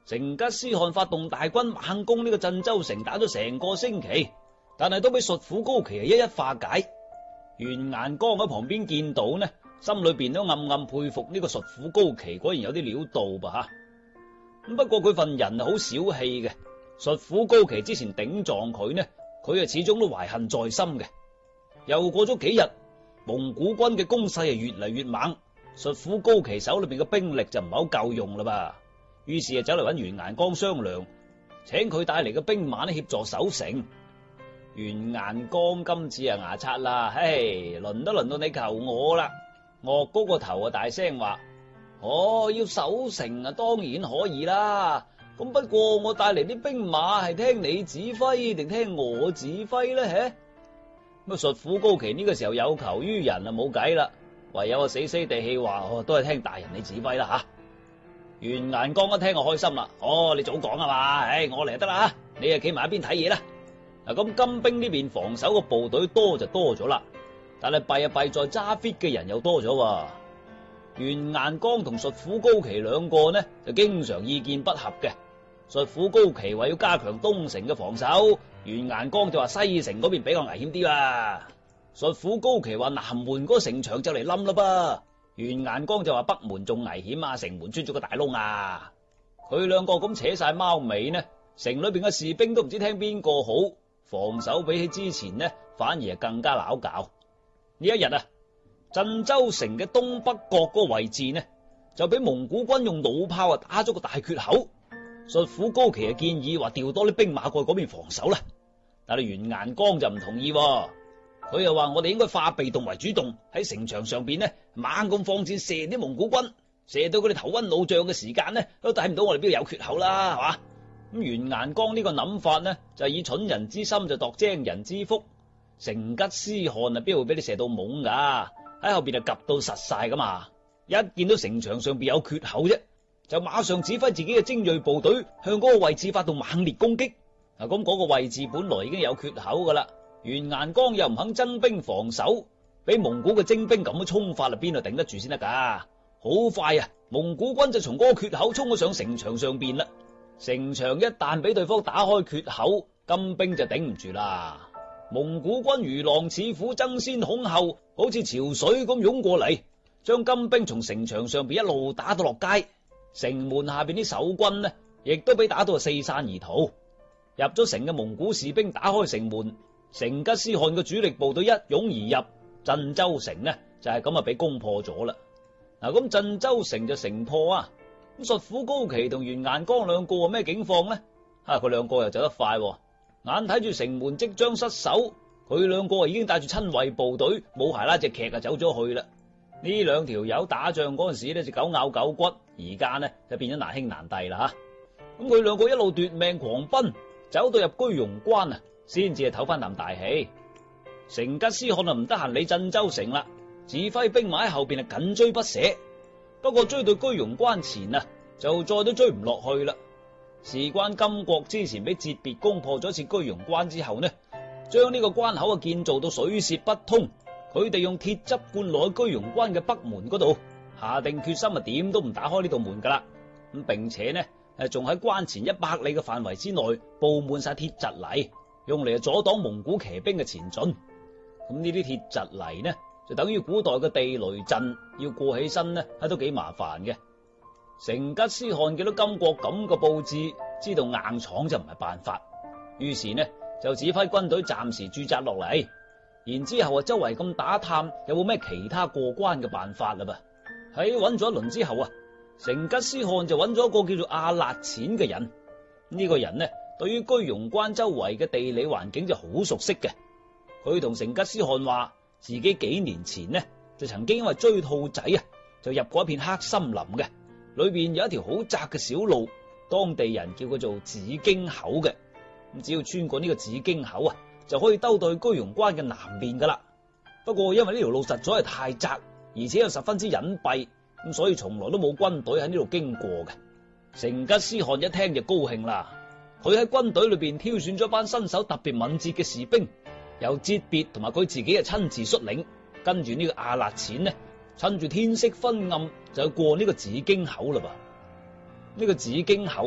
成吉思汗發動大軍猛攻呢個鎮州城，打咗成個星期，但係都俾術苦高奇一一化解。完顏光喺旁邊見到呢，心裏邊都暗暗佩服呢個術苦高奇，果然有啲料到噃吓。咁不過佢份人好小氣嘅，術苦高奇之前頂撞佢呢，佢始終都懷恨在心嘅。又過咗幾日，蒙古軍嘅攻勢係越嚟越猛，術苦高奇手裏邊嘅兵力就唔係好夠用啦吧。於是就走嚟揾完顏光商量，請佢帶嚟嘅兵馬呢協助守城。完顏光今次牙擦啦，嘿，輪都輪到你求我啦。岳高個頭啊大聲話：要守城啊，當然可以啦。咁不過我帶嚟啲兵馬係聽你指揮定聽我指揮呢？咁術苦高奇呢個時候有求於人啊，冇計啦，唯有死死地氣話：都係聽大人你指揮啦吓。完顏光一聽就開心啦，你早講啊嘛，我嚟就得啦，你啊企埋一邊睇嘢啦。嗱，咁金兵呢邊防守嘅部隊多就多咗啦，但係弊在揸 fit 嘅人又多咗。完顏光同術苦高奇兩個呢就經常意見不合嘅。術苦高奇話要加強東城嘅防守，完顏光就話西城嗰邊比較危險啲啦。術苦高奇話南門嗰城牆就嚟冧啦噃，完顏光就話北門仲危險啊，城門穿咗個大窿啊。佢兩個咁扯晒貓尾呢，城裏邊嘅士兵都唔知聽邊個好，防守比起之前呢反而係更加拗撬。呢一日啊，鎮州城嘅東北角嗰個位置呢就俾蒙古軍用弩炮打咗個大缺口。術苦高奇建議話調多啲兵馬過去嗰邊防守啦，但係完顏光就唔同意，佢又話我哋應該化被動為主動，喺城牆上邊呢猛咁放箭射啲蒙古軍，射到佢哋頭暈腦脹嘅時間呢都睇唔到我哋邊度有缺口啦，係嘛？咁完顏光呢個諗法呢就係以蠢人之心就度精人之腹，成吉思汗啊邊會俾你射到懵噶？喺後邊就夾到實晒噶嘛，一見到城牆上邊有缺口啫，就馬上指揮自己嘅精銳部隊向嗰個位置發動猛烈攻擊。嗱，咁嗰個位置本來已經有缺口噶啦，完顏光又唔肯增兵防守，俾蒙古嘅精兵咁樣衝法，邊度頂得住先得噶？好快啊，蒙古軍就從嗰個缺口衝咗上城牆上邊啦。城牆一旦俾對方打開缺口，金兵就頂唔住啦。蒙古軍如狼似虎，爭先恐後，好似潮水咁湧過嚟，將金兵從城牆上邊一路打到落街。城門下邊啲守軍呢，亦都俾打到四散而逃。入咗城嘅蒙古士兵打開城門，成吉思汗嘅主力部隊一擁而入，鎮州城呢就係咁啊俾攻破咗啦。嗱，咁鎮州城就城破啊。咁術苦高奇同完顏光兩個咩境況呢？佢兩個又走得快，眼睇住城門即將失守，佢兩個已經帶住親衛部隊冇鞋拉隻騎走咗去啦。呢兩條友打仗嗰陣時呢，隻狗咬狗骨，而家呢就變咗難兄難弟啦吓。咁佢兩個一路奪命狂奔，走到入居庸關啊，先至係唞翻啖大氣。成吉思汗啊唔得閒理鎮州城啦，指揮兵馬喺後邊係緊追不捨。不過追到居庸關前啊，就再都追唔落去啦。事關金國之前俾哲別攻破咗一次居庸關之後呢，將呢個關口啊建造到水泄不通。佢哋用鐵汁灌落去居庸關嘅北門嗰度，下定決心啊點都唔打開呢道門噶啦。咁並且呢，仲喺關前100里嘅範圍之內布滿晒鐵蒺藜，用嚟阻擋蒙古騎兵嘅前進。咁呢啲鐵蒺藜呢，就等於古代嘅地雷陣，要過起身呢，都幾麻煩嘅。成吉思汗見到金國咁嘅布置，知道硬闖就唔係辦法，於是呢就指揮軍隊暫時駐紮落嚟，然之後周圍咁打探有冇咩其他過關嘅辦法啦噃。喺揾咗一輪之後啊，成吉思汗就揾咗一個叫做阿勒錢嘅人。呢個人呢對於居庸關周圍嘅地理環境就好熟悉嘅。佢同成吉思汗話自己幾年前呢就曾經因為追兔仔啊，就入過一片黑森林嘅，裏邊有一條好窄嘅小路，當地人叫佢做紫荊口嘅。咁只要穿過呢個紫荊口啊，就可以兜到去居庸關嘅南面噶啦。不過因為呢條路實在係太窄，而且又十分之隱蔽，咁所以從來都冇軍隊喺呢度經過嘅。成吉思汗一聽就高興啦，佢喺軍隊裏邊挑選咗一班身手特別敏捷嘅士兵，由哲別同埋佢自己親自率領，跟住呢個阿勒錢呢，趁住天色昏暗就過呢個紫荊口啦噃。呢個紫荊口